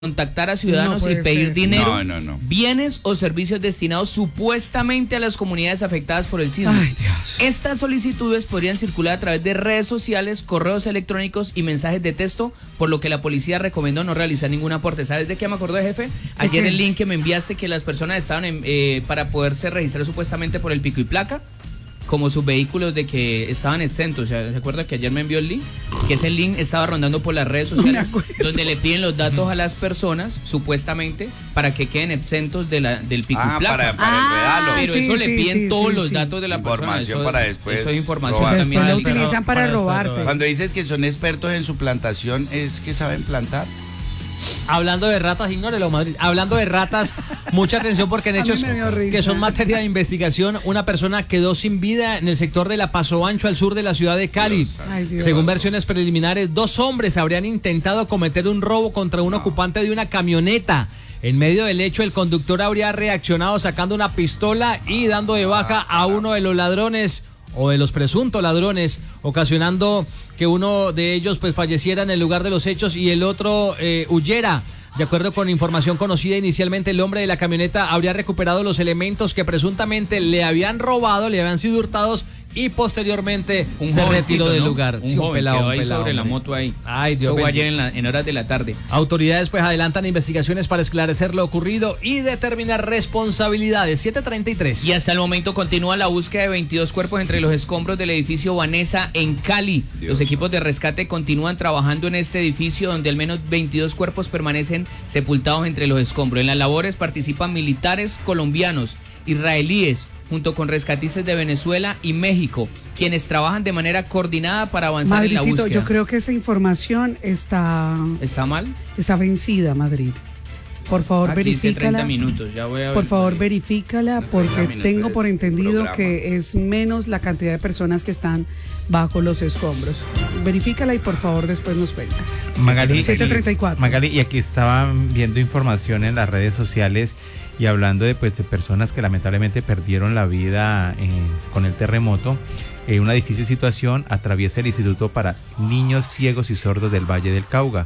contactar a ciudadanos y pedir dinero, bienes o servicios destinados supuestamente a las comunidades afectadas por el sismo. Ay, Dios. Estas solicitudes podrían circular a través de redes sociales, correos electrónicos y mensajes de texto, por lo que la policía recomendó no realizar ningún aporte. ¿Sabes de qué me acordé, jefe? Ayer el link que me enviaste que las personas estaban para poderse registrar supuestamente por el pico y placa, como sus vehículos de que estaban exentos. O sea, ¿se acuerda que ayer me envió el link? Que ese link estaba rondando por las redes sociales, donde le piden los datos a las personas, supuestamente, para que queden exentos de del pico y placa. Para el regalo. Pero eso le piden todos los datos de la persona. Información para después. Eso es información Después también. lo utilizan para robarte. Cuando dices que son expertos en su plantación, ¿es que saben plantar? Hablando de ratas, ignórelo, Madrid. Hablando de ratas, mucha atención porque en hechos que son materia de investigación, una persona quedó sin vida en el sector de la Paso Ancho al sur de la ciudad de Cali. Según versiones preliminares, 2 hombres habrían intentado cometer un robo contra un ocupante de una camioneta. En medio del hecho, el conductor habría reaccionado sacando una pistola y dando de baja a uno de los ladrones o de los presuntos ladrones, ocasionando que uno de ellos pues falleciera en el lugar de los hechos y el otro huyera. De acuerdo con información conocida inicialmente, el hombre de la camioneta habría recuperado los elementos que presuntamente le habían robado, le habían sido hurtados, y posteriormente se retiró del lugar. Un joven pelado, quedó ahí sobre la moto ahí. Ay, Dios mío. mío. Ayer en horas de la tarde. Autoridades pues adelantan investigaciones para esclarecer lo ocurrido y determinar responsabilidades. 7:33. Y hasta el momento continúa la búsqueda de 22 cuerpos entre los escombros del edificio Vanessa en Cali. Los equipos de rescate continúan trabajando en este edificio, donde al menos 22 cuerpos permanecen sepultados entre los escombros. En las labores participan militares colombianos, israelíes, junto con rescatistas de Venezuela y México, quienes trabajan de manera coordinada para avanzar en la búsqueda. Yo creo que esa información está mal. Está vencida, Madrid. Por favor, verifícala. 30 minutos, ya voy a ver. Por favor, verifícala, porque tengo por entendido programa. que es menos la cantidad de personas que están bajo los escombros. Verifícala y por favor después nos cuentas. Magali, 7:34. Magali, y aquí estaban viendo información en las redes sociales y hablando de personas que lamentablemente perdieron la vida con el terremoto. Una difícil situación atraviesa el Instituto para Niños Ciegos y Sordos del Valle del Cauca,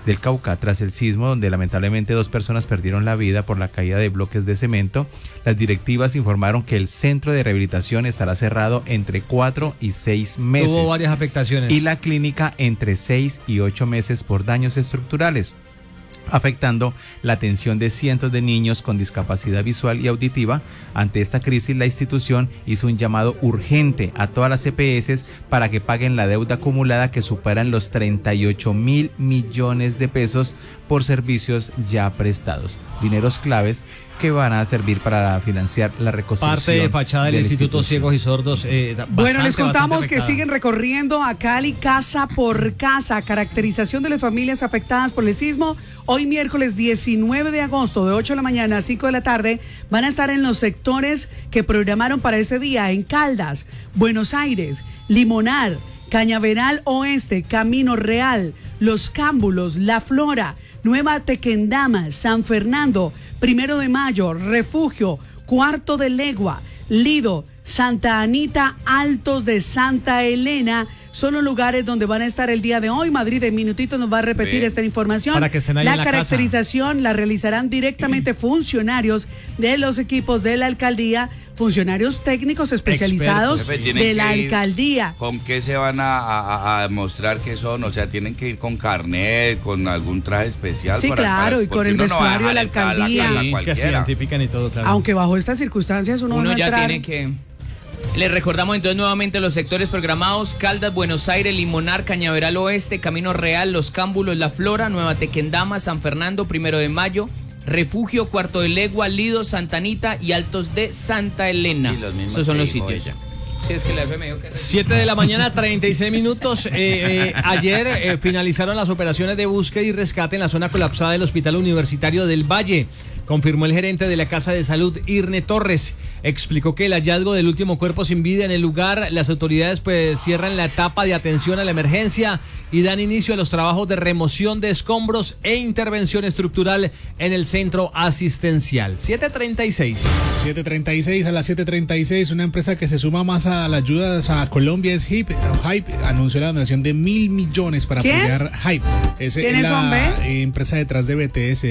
tras el sismo, donde lamentablemente 2 personas perdieron la vida por la caída de bloques de cemento. Las directivas informaron que el centro de rehabilitación estará cerrado entre 4 y 6 meses. Tuvo varias afectaciones. Y la clínica entre 6 y 8 meses por daños estructurales, afectando la atención de cientos de niños con discapacidad visual y auditiva. Ante esta crisis, la institución hizo un llamado urgente a todas las EPS para que paguen la deuda acumulada, que superan los 38.000 millones de pesos por servicios ya prestados. Dineros claves que van a servir para financiar la reconstrucción. Parte de fachada del Instituto Ciegos y Sordos. Bueno, les contamos que siguen recorriendo a Cali casa por casa. Caracterización de las familias afectadas por el sismo. Hoy miércoles 19 de agosto, de 8 de la mañana a 5 de la tarde, van a estar en los sectores que programaron para este día: en Caldas, Buenos Aires, Limonar, Cañaveral Oeste, Camino Real, Los Cámbulos, La Flora, Nueva Tequendama, San Fernando, 1 de Mayo, Refugio, Cuarto de Legua, Lido, Santa Anita, Altos de Santa Elena. Son los lugares donde van a estar el día de hoy. Madrid en minutitos nos va a repetir esta información. Para que se vayan a la caracterización casa la realizarán directamente funcionarios de los equipos de la alcaldía, funcionarios técnicos especializados de la alcaldía. ¿Con qué se van a demostrar que son? O sea, tienen que ir con carnet, con algún traje especial. Sí, claro, y con el vestuario de la alcaldía. Que se identifican y todo, claro. Aunque bajo estas circunstancias uno ya entrar. tiene que... Les recordamos entonces nuevamente los sectores programados: Caldas, Buenos Aires, Limonar, Cañaveral Oeste, Camino Real, Los Cámbulos, La Flora, Nueva Tequendama, San Fernando, 1 de Mayo, Refugio, Cuarto de Legua, Lido, Santa Anita y Altos de Santa Elena. Sí, esos son los sitios. Sí, es que la FM 7 de la mañana, 36 minutos. Ayer finalizaron las operaciones de búsqueda y rescate en la zona colapsada del Hospital Universitario del Valle. Confirmó el gerente de la Casa de Salud, Irne Torres. Explicó que el hallazgo del último cuerpo sin vida en el lugar, las autoridades pues cierran la etapa de atención a la emergencia y dan inicio a los trabajos de remoción de escombros e intervención estructural en el centro asistencial. 7:36. 7:36, a las 7:36, una empresa que se suma más a a las ayudas a Colombia es Hype. Hype anunció la donación de $1.000 millones para apoyar Hype. Es ¿Quiénes la son, empresa detrás de BTS.